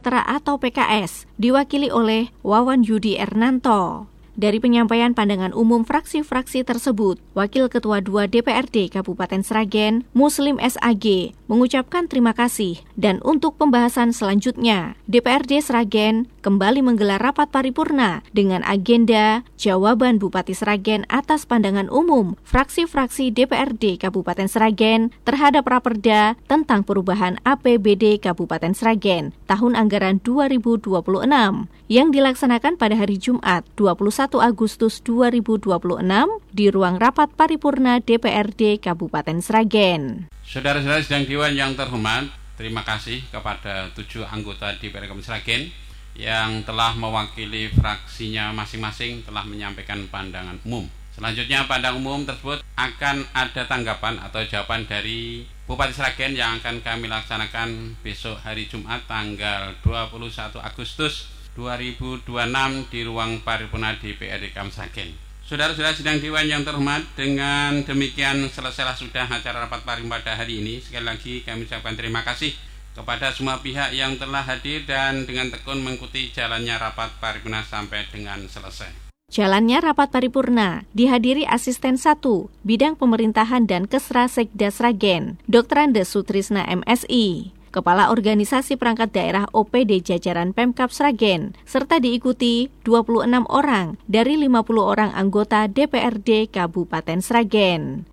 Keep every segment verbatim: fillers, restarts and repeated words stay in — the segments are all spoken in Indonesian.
Sejahtera atau P K S, diwakili oleh Wawan Yudi Ernanto. Dari penyampaian pandangan umum fraksi-fraksi tersebut, Wakil Ketua dua D P R D Kabupaten Sragen, Muslim S A G, mengucapkan terima kasih dan untuk pembahasan selanjutnya, D P R D Sragen kembali menggelar rapat paripurna dengan agenda jawaban Bupati Sragen atas pandangan umum fraksi-fraksi D P R D Kabupaten Sragen terhadap Raperda tentang perubahan A P B D Kabupaten Sragen tahun anggaran dua ribu dua puluh enam yang dilaksanakan pada hari Jumat dua puluh satu Agustus dua ribu dua puluh enam di ruang rapat paripurna D P R D Kabupaten Sragen. Saudara-saudara sidang Dewan yang terhormat, terima kasih kepada tujuh anggota D P R D Kabupaten Sragen yang telah mewakili fraksinya masing-masing telah menyampaikan pandangan umum. Selanjutnya pandangan umum tersebut akan ada tanggapan atau jawaban dari Bupati Sragen yang akan kami laksanakan besok hari Jumat tanggal dua puluh satu Agustus dua ribu dua puluh enam di ruang paripurna D P R D Kabupaten Sragen. Saudara-saudara sidang Dewan yang terhormat, dengan demikian selesailah sudah acara rapat paripurna pada hari ini. Sekali lagi kami ucapkan terima kasih kepada semua pihak yang telah hadir dan dengan tekun mengikuti jalannya rapat paripurna sampai dengan selesai. Jalannya rapat paripurna dihadiri Asisten satu Bidang Pemerintahan dan Kesra Sekda Sragen, Doktor Andes Sutrisna M Si, Kepala Organisasi Perangkat Daerah O P D jajaran Pemkab Sragen, serta diikuti dua puluh enam orang dari lima puluh orang anggota D P R D Kabupaten Sragen.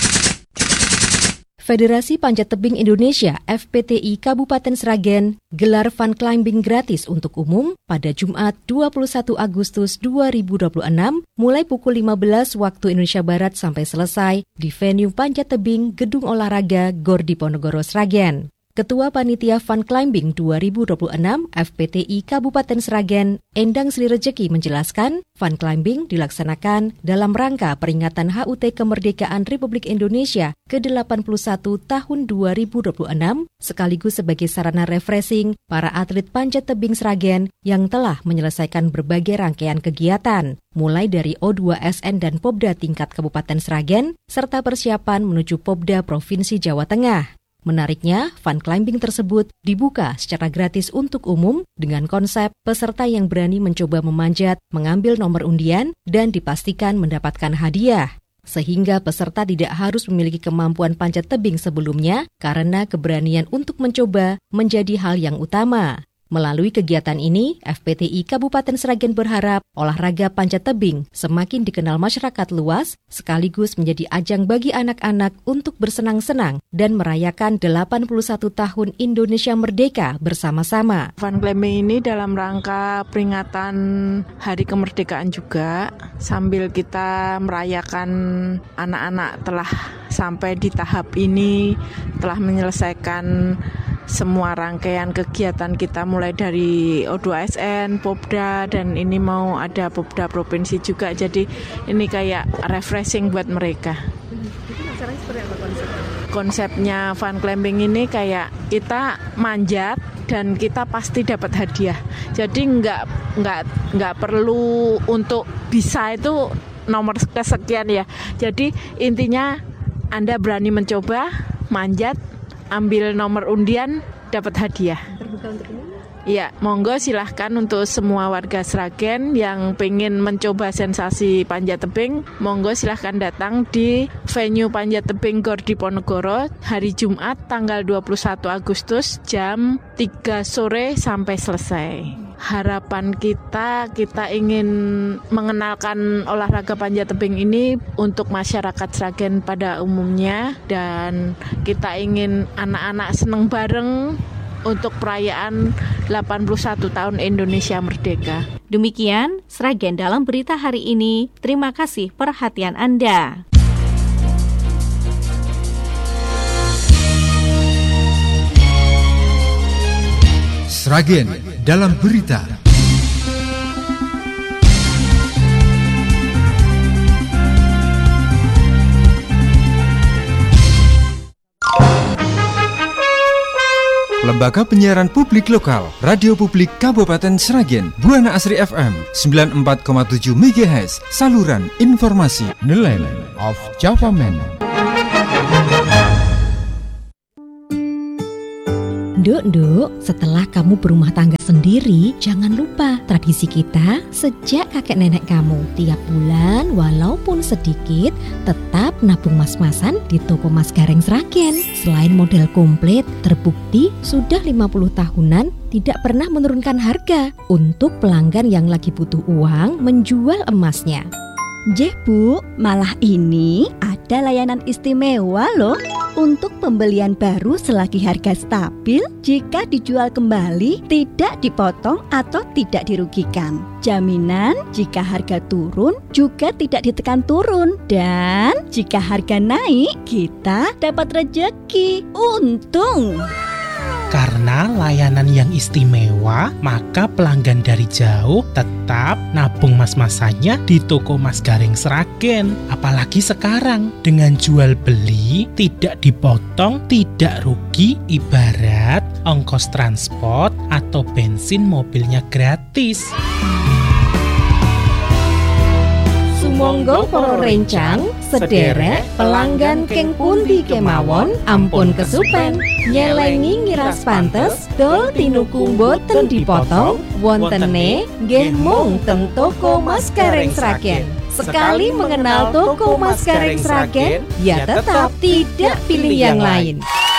Federasi Panjat Tebing Indonesia F P T I Kabupaten Sragen gelar fun climbing gratis untuk umum pada Jumat dua puluh satu Agustus dua ribu dua puluh enam mulai pukul lima belas waktu Indonesia Barat sampai selesai di venue Panjat Tebing Gedung Olahraga Gor Diponegoro Sragen. Ketua Panitia Fun Climbing dua ribu dua puluh enam F P T I Kabupaten Sragen, Endang Sri Rejeki menjelaskan, fun climbing dilaksanakan dalam rangka peringatan H U T Kemerdekaan Republik Indonesia ke delapan puluh satu tahun dua ribu dua puluh enam, sekaligus sebagai sarana refreshing para atlet panjat tebing Sragen yang telah menyelesaikan berbagai rangkaian kegiatan, mulai dari O dua S N dan Popda tingkat Kabupaten Sragen, serta persiapan menuju Popda Provinsi Jawa Tengah. Menariknya, fun climbing tersebut dibuka secara gratis untuk umum dengan konsep peserta yang berani mencoba memanjat, mengambil nomor undian, dan dipastikan mendapatkan hadiah. Sehingga peserta tidak harus memiliki kemampuan panjat tebing sebelumnya karena keberanian untuk mencoba menjadi hal yang utama. Melalui kegiatan ini, F P T I Kabupaten Sragen berharap olahraga panjat tebing semakin dikenal masyarakat luas, sekaligus menjadi ajang bagi anak-anak untuk bersenang-senang dan merayakan delapan puluh satu tahun Indonesia Merdeka bersama-sama. Fun climbing ini dalam rangka peringatan Hari Kemerdekaan juga, sambil kita merayakan anak-anak telah sampai di tahap ini, telah menyelesaikan semua rangkaian kegiatan kita mulai dari O dua S N, Popda, dan ini mau ada Popda Provinsi juga. Jadi ini kayak refreshing buat mereka. Acaranya seperti apa konsepnya? Konsepnya fun climbing ini kayak kita manjat dan kita pasti dapat hadiah. Jadi nggak nggak nggak perlu untuk bisa itu nomor kesekian ya. Jadi intinya Anda berani mencoba, manjat, ambil nomor undian, dapat hadiah. Terbuka untuk umum? Iya, monggo silahkan untuk semua warga Sragen yang pengen mencoba sensasi panjat tebing, monggo silahkan datang di venue panjat tebing Gor Diponegoro hari Jumat tanggal dua puluh satu Agustus jam tiga sore sampai selesai. Harapan kita, kita ingin mengenalkan olahraga panjat tebing ini untuk masyarakat Sragen pada umumnya, dan kita ingin anak-anak seneng bareng untuk perayaan delapan puluh satu tahun Indonesia Merdeka. Demikian Sragen dalam berita hari ini. Terima kasih perhatian Anda. Sragen dalam berita. Lembaga Penyiaran Publik Lokal Radio Publik Kabupaten Sragen, Buana Asri F M sembilan puluh empat koma tujuh megahertz, saluran informasi Nelayan of Java Man. Nduk, nduk, setelah kamu berumah tangga sendiri, jangan lupa tradisi kita sejak kakek nenek kamu. Tiap bulan, walaupun sedikit, tetap nabung mas-masan di toko Mas Gareng Sragen. Selain model komplit, terbukti sudah lima puluh tahunan tidak pernah menurunkan harga untuk pelanggan yang lagi butuh uang menjual emasnya. Jeh Bu, malah ini ada layanan istimewa loh. Untuk pembelian baru selagi harga stabil, jika dijual kembali tidak dipotong atau tidak dirugikan. Jaminan jika harga turun juga tidak ditekan turun. Dan jika harga naik, kita dapat rejeki. Untung! Karena layanan yang istimewa, maka pelanggan dari jauh tetap nabung mas-masannya di toko Mas Gareng Sragen. Apalagi sekarang, dengan jual beli tidak dipotong, tidak rugi, ibarat ongkos transport atau bensin mobilnya gratis. Sumangga para rencang, sederek pelanggan keng pundi kemawon, ampun kesupen. Nyelengi ngiras pantes, dol tinuku boten dipotong, wontene nggih mung teng toko Mas Gareng Sragen. Sekali mengenal toko Mas Gareng Sragen, ya tetap tidak pilih yang lain.